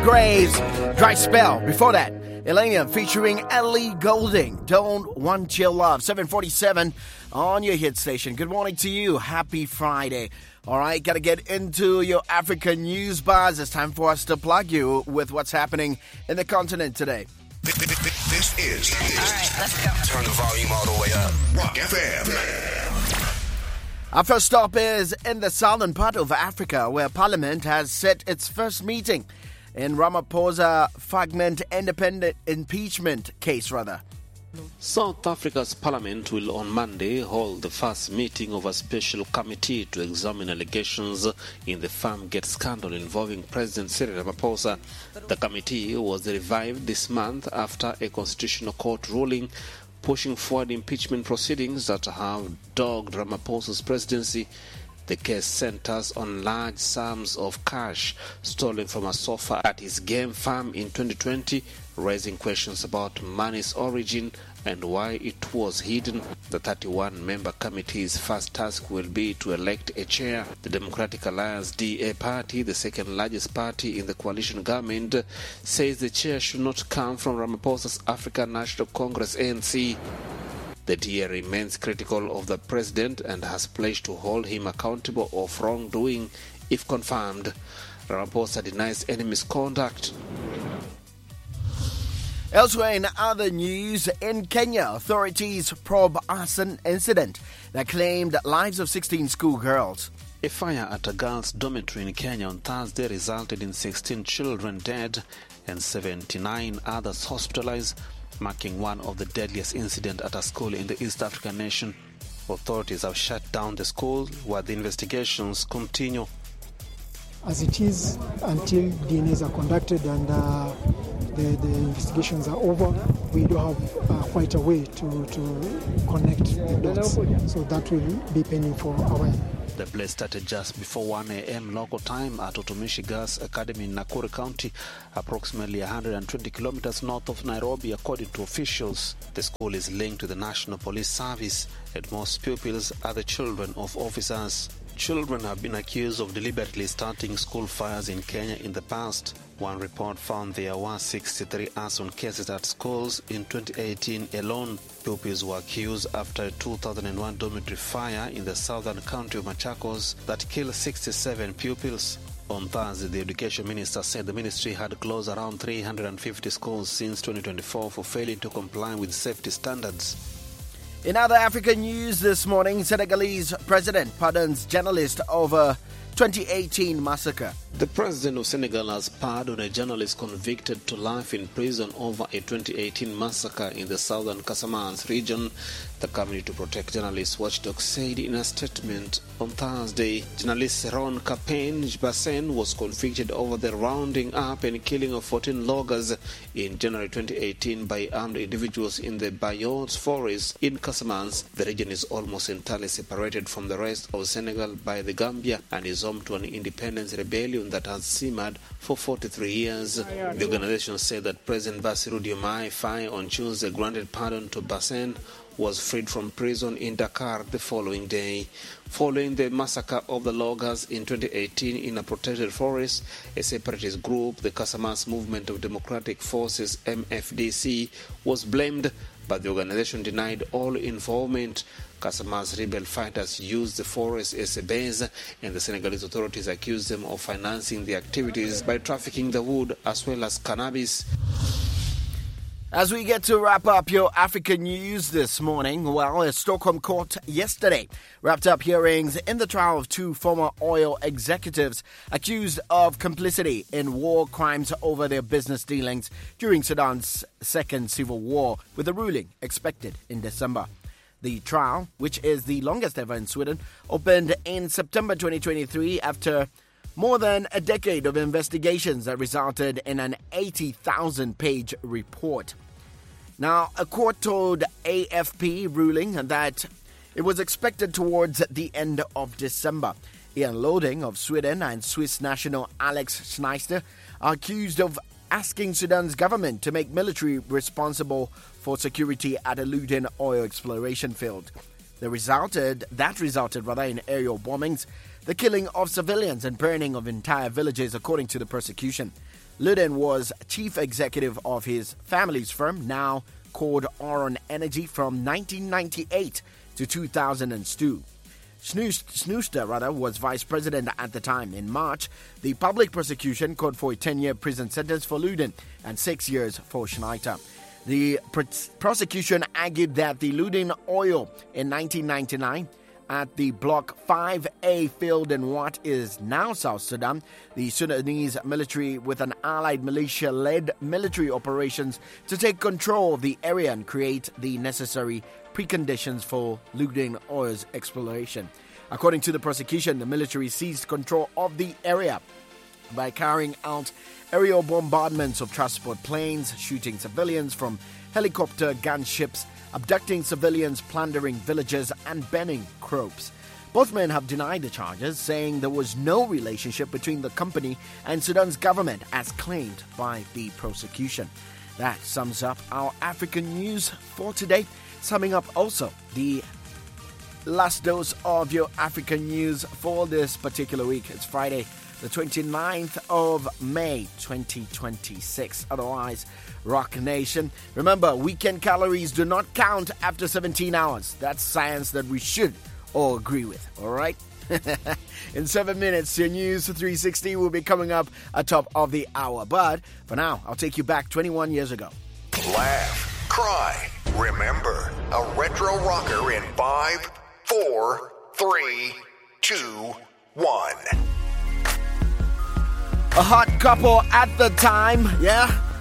Graves, Dry Spell. Before that, Elena featuring Ellie Goulding, Don't Want Your Love. 7:47 on your hit station. Good morning to you. Happy Friday. All right, got to get into your African news buzz. It's time for us to plug you with what's happening in the continent today. This is. All right, let's go. Turn the volume all the way up. Rock FM. Our first stop is in the southern part of Africa, where Parliament has set its first meeting in Ramaphosa fragment independent impeachment case. South Africa's parliament will on Monday hold the first meeting of a special committee to examine allegations in the Farmgate scandal involving President Cyril Ramaphosa. The committee was revived this month after a constitutional court ruling pushing forward impeachment proceedings that have dogged Ramaphosa's presidency. The case centers on large sums of cash stolen from a sofa at his game farm in 2020, raising questions about money's origin and why it was hidden. The 31-member committee's first task will be to elect a chair. The Democratic Alliance DA party, the second largest party in the coalition government, says the chair should not come from Ramaphosa's African National Congress ANC. The DA remains critical of the president and has pledged to hold him accountable of wrongdoing if confirmed. Ramaphosa denies any misconduct. Elsewhere in other news, in Kenya, authorities probe arson incident that claimed lives of 16 schoolgirls. A fire at a girls' dormitory in Kenya on Thursday resulted in 16 children dead and 79 others hospitalized, marking one of the deadliest incidents at a school in the East African nation. Authorities have shut down the school while the investigations continue. As it is, until DNAs are conducted and the investigations are over, we do have quite a way to connect the dots. So that will be pending for our end. The blaze started just before 1 a.m. local time at Utumishi Girls Academy in Nakuru County, approximately 120 kilometers north of Nairobi, according to officials. The school is linked to the National Police Service, and most pupils are the children of officers. Children have been accused of deliberately starting school fires in Kenya in the past. One report found there were 63 arson cases at schools in 2018 alone. Pupils were accused after a 2001 dormitory fire in the southern county of Machakos that killed 67 pupils. On Thursday, the Education Minister said the ministry had closed around 350 schools since 2024 for failing to comply with safety standards. In other African news this morning, Senegalese president pardons journalist over 2018 massacre. The president of Senegal has pardoned a journalist convicted to life in prison over a 2018 massacre in the southern Casamance region. The Committee to Protect Journalists Watchdog said in a statement on Thursday. Journalist Ron Capain Bassen was convicted over the rounding up and killing of 14 loggers in January 2018 by armed individuals in the Bayot forest in Casamance. The region is almost entirely separated from the rest of Senegal by the Gambia and is home to an independence rebellion that has simmered for 43 years. The organization said that President Bassirou Diomaye Faye on Tuesday granted pardon to Bassen, was freed from prison in Dakar the following day. Following the massacre of the loggers in 2018 in a protected forest, a separatist group, the Casamance Movement of Democratic Forces MFDC, was blamed, but the organization denied all involvement. Casamance rebel fighters used the forest as a base, and the Senegalese authorities accused them of financing the activities by trafficking the wood as well as cannabis. As we get to wrap up your African news this morning, well, a Stockholm court yesterday wrapped up hearings in the trial of two former oil executives accused of complicity in war crimes over their business dealings during Sudan's second civil war, with a ruling expected in December. The trial, which is the longest ever in Sweden, opened in September 2023 after more than a decade of investigations that resulted in an 80,000-page report. Now, a court told AFP ruling that it was expected towards the end of December. Ian Loding of Sweden and Swiss national Alex Schneister are accused of asking Sudan's government to make military responsible for security at a Luton oil exploration field. That resulted in aerial bombings, the killing of civilians and burning of entire villages, according to the prosecution. Luden was chief executive of his family's firm, now called Auron Energy, from 1998 to 2002. Snoester was vice president at the time. In March, the public prosecution called for a 10-year prison sentence for Luden and 6 years for Schneider. The prosecution argued that the Luden oil in 1999 at the Block 5A field in what is now South Sudan, the Sudanese military with an allied militia led military operations to take control of the area and create the necessary preconditions for Luden oil's exploration. According to the prosecution, the military seized control of the area by carrying out aerial bombardments of transport planes, shooting civilians from helicopter gunships, abducting civilians, plundering villages, and burning crops. Both men have denied the charges, saying there was no relationship between the company and Sudan's government, as claimed by the prosecution. That sums up our African news for today. Summing up also the last dose of your African news for this particular week. It's Friday, the 29th of May, 2026. Otherwise, Rock Nation. Remember, weekend calories do not count after 17 hours. That's science that we should all agree with, all right? In 7 minutes, your News 360 will be coming up atop of the hour. But for now, I'll take you back 21 years ago. Laugh, cry, remember, a retro rocker in 5, 4, 3, 2, 1. A hot couple at the time, yeah?